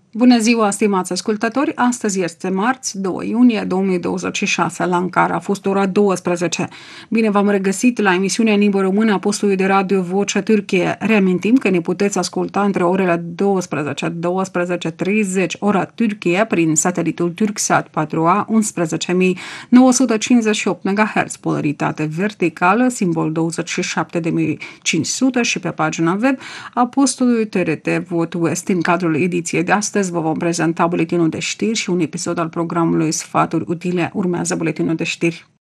Bună ziua, stimați ascultători! Astăzi este marți, 2 iunie 2026. La Ankara a fost ora 12. Bine v-am regăsit la emisiunea în limba română a postului de radio Vocea Türkiye. Reamintim că ne puteți asculta între orele 12-12:30 ora Türkiye prin satelitul Turksat 4A 11958 MHz, polaritate verticală, simbol 27500 și pe pagina web a postului TRT Vot West. În cadrul ediției de astăzi vă vom prezenta buletinul de știri și un episod al programului Sfaturi utile. Urmează buletinul de știri.